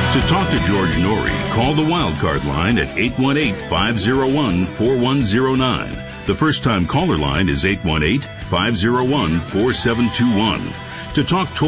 To talk to George Norrie, call the Wildcard line at 818-501-4109. The first-time caller line is 818-501-4721. To talk